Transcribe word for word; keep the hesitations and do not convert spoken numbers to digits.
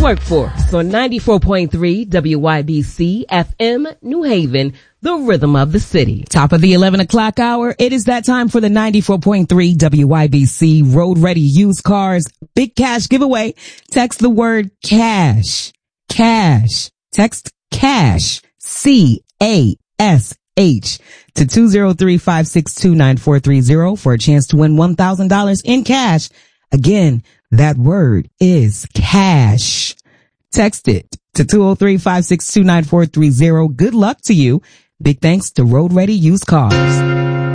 Workforce on ninety-four point three W Y B C F M, New Haven, the rhythm of the city. Top of the eleven o'clock hour, it is that time for the ninety-four point three W Y B C Road Ready Used Cars Big Cash Giveaway. Text the word cash. Cash. Text cash. C A S H to two zero three, five six two, nine four three zero for a chance to win one thousand dollars in cash. Again, that word is cash. Text it to two zero three, five six two, nine four three zero. Good luck to you. Big thanks to Road Ready Used Cars.